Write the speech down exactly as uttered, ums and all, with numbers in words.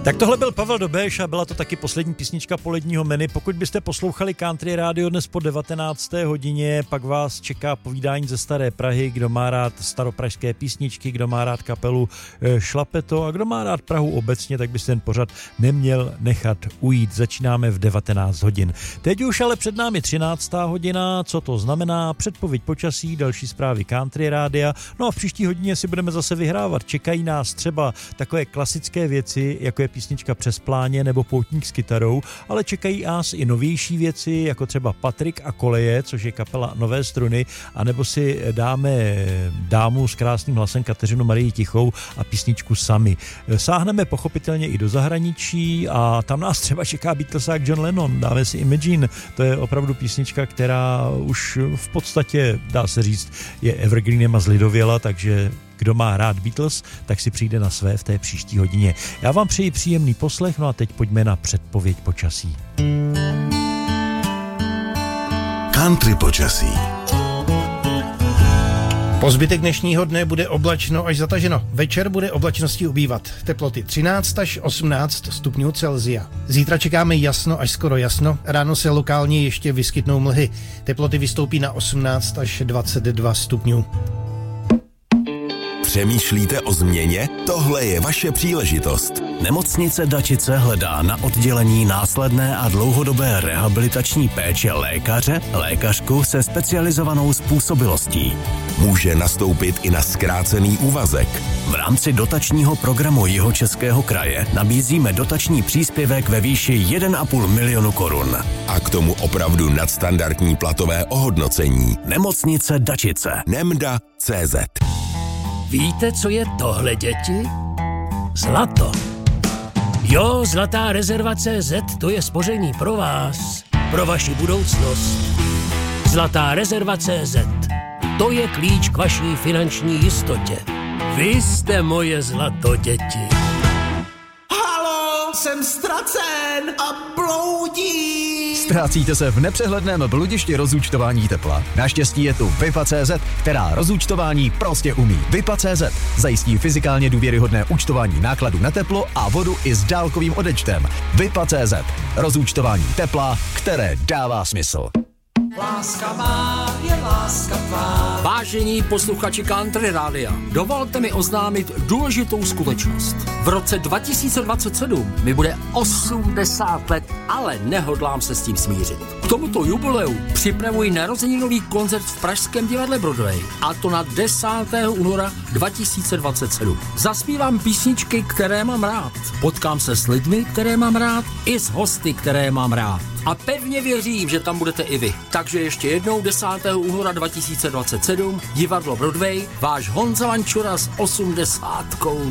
Tak tohle byl Pavel Dobeš a byla to taky poslední písnička poledního menu. Pokud byste poslouchali Country Radio dnes po devatenácté hodině, pak vás čeká povídání ze Staré Prahy, kdo má rád staropražské písničky, kdo má rád kapelu Šlapeto a kdo má rád Prahu obecně, tak byste ten pořad neměl nechat ujít. Začínáme v devatenáct hodin. Teď už ale před námi třináctá hodina, co to znamená, předpověď počasí, další zprávy Country Rádia. No a v příští hodině si budeme zase vyhrávat. Čekají nás třeba takové klasické věci, jako je písnička Přes pláně nebo Poutník s kytarou, ale čekají nás i novější věci, jako třeba Patrik a koleje, což je kapela Nové struny, anebo si dáme dámu s krásným hlasem Kateřinu Marii Tichou a písničku Sami. Sáhneme pochopitelně i do zahraničí a tam nás třeba čeká Beatlesák John Lennon, dáme si Imagine, to je opravdu písnička, která už v podstatě, dá se říct, je evergreenem a zlidověla, takže kdo má rád Beatles, tak si přijde na své v té příští hodině. Já vám přeji příjemný poslech, no a teď pojďme na předpověď počasí. Country počasí. Po zbytek dnešního dne bude oblačno až zataženo. Večer bude oblačnosti ubývat. Teploty třináct až osmnáct stupňů Celsia. Zítra čekáme jasno až skoro jasno. Ráno se lokálně ještě vyskytnou mlhy. Teploty vystoupí na osmnáct až dvacet dva stupňů. Přemýšlíte o změně? Tohle je vaše příležitost. Nemocnice Dačice hledá na oddělení následné a dlouhodobé rehabilitační péče lékaře, lékařku se specializovanou způsobilostí. Může nastoupit i na zkrácený úvazek. V rámci dotačního programu Jihočeského kraje nabízíme dotační příspěvek ve výši jeden a půl milionu korun. A k tomu opravdu nadstandardní platové ohodnocení. Nemocnice Dačice. Nemda tečka cé zet. Víte, co je tohle, děti? Zlato. Jo, Zlatá rezerva tečka cé zet, to je spoření pro vás, pro vaši budoucnost. Zlatá rezerva tečka cé zet, to je klíč k vaší finanční jistotě. Vy jste moje zlato, děti. Halo, jsem ztracen a bloudím. Ztrácíte se v nepřehledném bludišti rozúčtování tepla? Naštěstí je tu Vipa tečka cé zet, která rozúčtování prostě umí. Vipa tečka cé zet zajistí fyzikálně důvěryhodné účtování nákladů na teplo a vodu i s dálkovým odečtem. Vipa tečka cé zet. Rozúčtování tepla, které dává smysl. Láska má, je láska tvá. Vážení posluchači Country Rádia, dovolte mi oznámit důležitou skutečnost. V roce dva tisíce dvacet sedm mi bude osmdesát let, ale nehodlám se s tím smířit. K tomuto jubileu připravuji narozeninový koncert v pražském divadle Broadway, a to na desátého února dva tisíce dvacet sedm. Zaspívám písničky, které mám rád. Potkám se s lidmi, které mám rád, i s hosty, které mám rád. A pevně věřím, že tam budete i vy. Takže ještě jednou desátého února dva tisíce dvacet sedm, divadlo Broadway, váš Honza Vančura s osmdesátkou